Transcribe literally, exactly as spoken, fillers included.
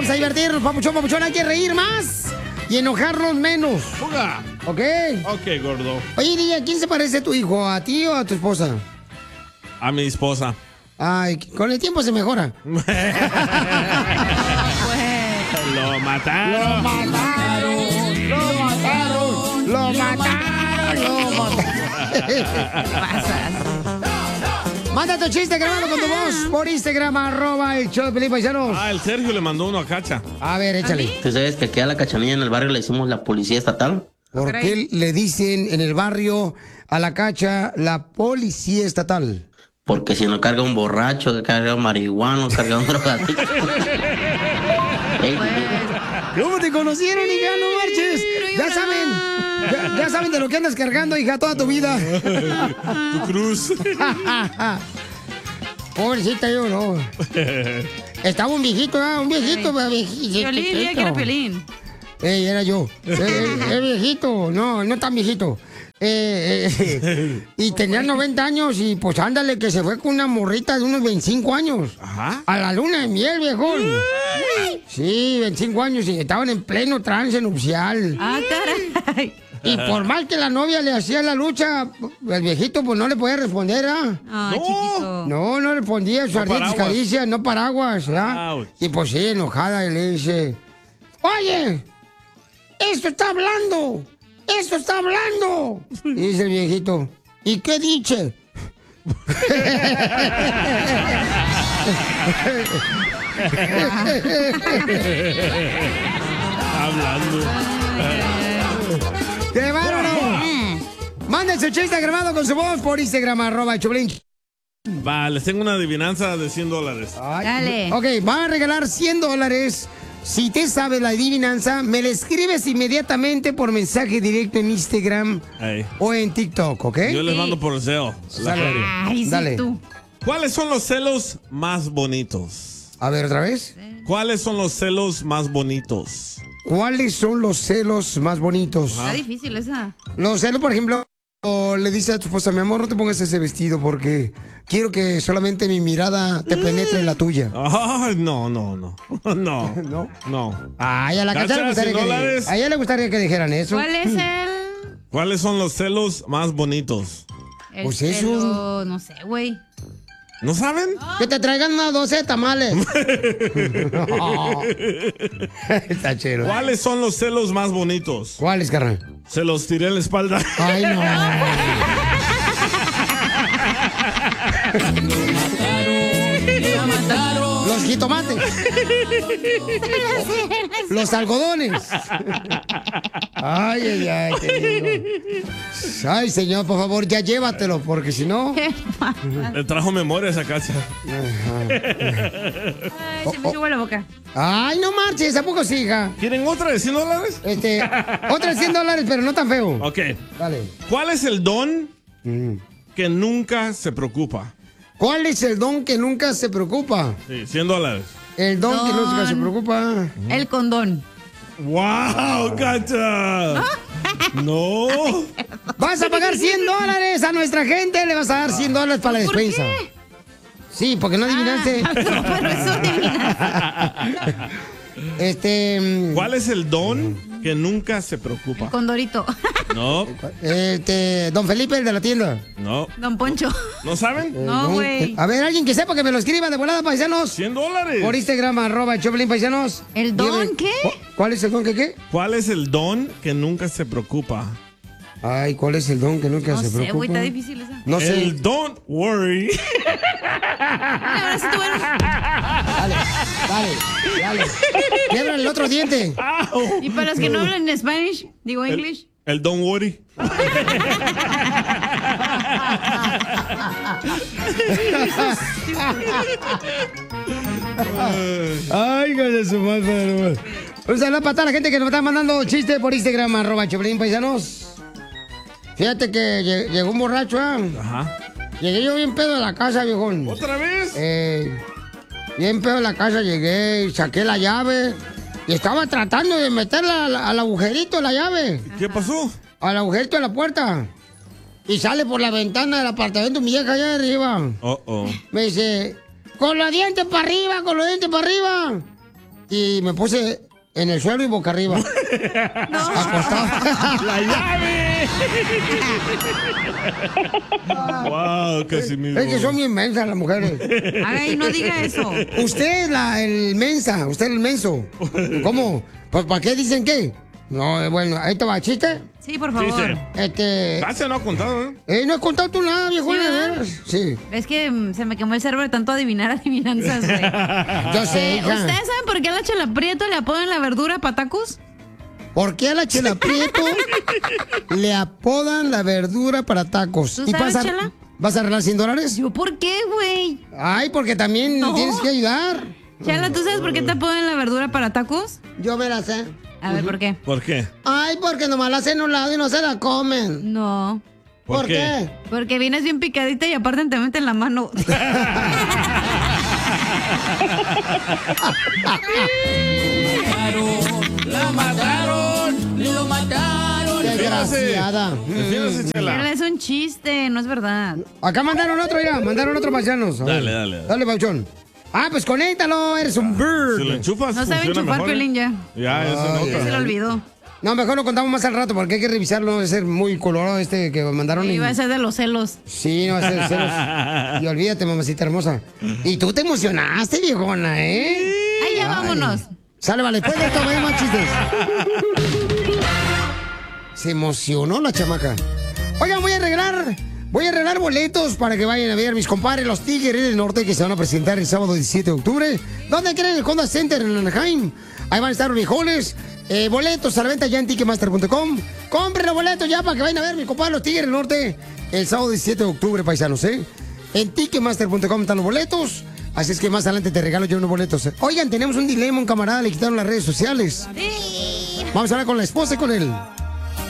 vamos a divertirnos, papuchón, papuchón. Hay que reír más y enojarnos menos. ¡Fuga! ¿Ok? Ok, gordo. Oye, D J, ¿a quién se parece tu hijo? ¿A ti o a tu esposa? A mi esposa. Ay, con el tiempo se mejora. Lo mataron. Lo mataron. Lo mataron. Lo mataron. Lo mataron. Manda tu chiste, grabado con tu voz por Instagram, arroba el show de Pelín, paisanos. Ah, el Sergio le mandó uno a Cacha. A ver, échale. ¿Tú sabes que aquí a la Cachanilla en el barrio le decimos la policía estatal? ¿Por qué le dicen en el barrio a la Cacha la policía estatal? Porque si no carga un borracho, que carga un marihuano, carga un drogadicto. ¿Cómo te conocieron, hija? No marches. Ya saben, ya, ya saben de lo que andas cargando, hija, toda tu vida. Tu cruz. Pobrecita, yo no. Estaba un viejito, ¿eh? Un viejito. viejito Piolín, dile que era Piolín. Ey, era yo. Es eh, eh, viejito, no, no tan viejito. Eh, eh, y tenía noventa años y pues ándale que se fue con una morrita de unos veinticinco años. Ajá. A la luna de miel, viejón. Sí, veinticinco años y estaban en pleno trance nupcial. Ah, caray. Y por mal que la novia le hacía la lucha, el viejito pues no le podía responder, ¿ah? Ay, No. chiquito. No, no respondía, sus No ardientes paraguas. caricias, no paraguas, ¿ah? Ouch. Y pues sí, enojada, y le dice, oye, esto está hablando, esto está hablando. Y dice el viejito, ¿y qué dice? Hablando. ¡Qué bárbaro! Manden su chiste grabado con su voz por Instagram, arroba Choplin. Va, les tengo una adivinanza de cien dólares. Dale. Ok, van a regalar cien dólares. Si te sabes la adivinanza, me la escribes inmediatamente por mensaje directo en Instagram Ey. o en TikTok, ¿ok? Yo les mando por deseo. La Dale. feria. Ay, sí, Dale. tú. ¿Cuáles son los celos más bonitos? A ver, otra vez. ¿Cuáles son los celos más bonitos? ¿Cuáles son los celos más bonitos? Está difícil esa. Los celos, por ejemplo, o le dice a tu esposa, mi amor, no te pongas ese vestido porque quiero que solamente mi mirada te penetre en la tuya. Ay, no, no, no. No. ¿No? No. Ay, a la Cacha, Cacha le gustaría cien que, dólares. a ella le gustaría que dijeran eso. ¿Cuál es el...? ¿Cuáles son los celos más bonitos? el Pues eso. celo? No sé, güey. ¿No saben? Que te traigan una doce de tamales. Está chido. ¿Cuáles son los celos más bonitos? ¿Cuáles, carnal? Se los tiré en la espalda. Ay, no. Lo mataron. Los jitomates. Los algodones. Ay, ay, ay, te digo. Ay, señor, por favor, ya llévatelo, porque si no... ¿Qué pasa? Le trajo memoria a esa casa. Ay, se me Oh, chupó la boca. Ay, no marches, ¿a poco sí, hija? ¿Quieren otra de cien dólares? Este, otra de cien dólares, pero no tan feo. Ok. Dale. ¿Cuál es el don Mm. que nunca se preocupa? ¿Cuál es el don que nunca se preocupa? Sí, cien dólares. El don, que nunca se Don. preocupa. El condón. ¡Wow, Cacha! No. Vas a pagar cien dólares a nuestra gente, le vas a dar cien dólares para la ¿Por despensa. qué? Sí, porque no adivinaste. Ah, no, pero eso adivinaste. Este. mm, ¿Cuál es el don que nunca se preocupa? Condorito. No, Este. Don Felipe, el de la tienda. no. Don Poncho. ¿No saben? No, Don- güey. A ver, alguien que sepa que me lo escriba de volada, paisanos. cien dólares. Por Instagram, arroba Choplin, paisanos. ¿El don Dígame, qué? ¿cu- ¿Cuál es el don que qué? ¿Cuál es el don que nunca se preocupa? Ay, ¿cuál es el don que nunca No se sé, preocupa? güey, está difícil esa. No sé. El don't worry. Ahora sí tú eres- Dale, dale, dale. Quiebra el otro diente. Y para los que no hablan en Spanish, digo English. El don't worry. Ay, hijo de su madre. Un saludo para toda la gente que nos está mandando chistes por Instagram, arroba Choplin, paisanos. Fíjate que lle- llegó un borracho, ¿ah? Ajá. Llegué yo bien pedo a la casa, viejón. ¿Otra vez? Eh, bien pedo a la casa llegué, saqué la llave y estaba tratando de meterla al, al agujerito de la llave, ¿Qué pasó? al agujerito de la puerta. Y sale por la ventana del apartamento mi vieja allá arriba. Oh, oh. Me dice, con los dientes para arriba, con los dientes para arriba. y me puse en el suelo y boca arriba. No. Acostado. ¡La llave! ¡Wow, Casimiro! Es que son bien mensas las mujeres. Ay, no diga eso. Usted es la, el mensa, usted es el menso. ¿Cómo? Pues ¿para qué dicen qué? No, bueno, ahí te va, ¿chiste? Sí, por favor. Sí, sí. Este... Gracias, no ha contado, ¿eh? Eh, no he contado tú nada, viejo. Sí, de ¿verdad? veras. Sí. Es que mm, se me quemó el cerebro de tanto adivinar adivinanzas, güey. Yo sé, Eh, hija. ¿Ustedes saben por qué a la Chela Prieto le apodan la verdura patacos? ¿Por qué a la Chela Prieto le apodan la verdura para tacos? ¿Tú ¿Y sabes, vas a, Chela? vas a arreglar cien dólares? ¿Yo por qué, güey? Ay, porque también No. tienes que ayudar. Chela, ¿tú sabes por qué te apodan la verdura para tacos? Yo me la sé. A ver, ¿por qué? ¿Por qué? Ay, porque nomás la hacen a un lado y no se la comen. No. ¿Por, ¿Por qué? qué? Porque vienes bien picadita y aparte te meten la mano. La mataron, lo mataron. Desgraciada. Defiéndase, Chela, Chela. es un chiste, no es verdad. Acá mandaron otro ya, mandaron otro paisanos. A ver. Dale, dale, dale. Dale, Pauchón. Ah, pues conéctalo, eres un bird. Si lo enchufas, No sabe funciona enchufar, mejor, ¿eh? Piolín, ya. Ya, ya se Ay, nota. Se lo olvidó. No, mejor lo contamos más al rato porque hay que revisarlo. Debe ser muy colorado este que mandaron. y- Iba a ser de los celos. Sí, no va a ser celos. Y olvídate, mamacita hermosa. Y tú te emocionaste, viejona, ¿eh? Ay, ya Ay. vámonos. Sale, vale, después de esto, vaya más chistes. Se emocionó la chamaca. Oigan, voy a arreglar, voy a arreglar boletos para que vayan a ver mis compadres, los Tigres del Norte, que se van a presentar el sábado diecisiete de octubre. ¿Dónde creen? El Honda Center en Anaheim. Ahí van a estar los viejones. Eh, boletos a la venta ya en ticketmaster punto com. Compren los boletos ya para que vayan a ver mis compadres, los Tigres del Norte, el sábado diecisiete de octubre, paisanos, ¿eh? En ticketmaster punto com están los boletos. Así es que más adelante te regalo yo unos boletos. Oigan, tenemos un dilema, un camarada le quitaron las redes sociales. Vamos a hablar con la esposa y con él.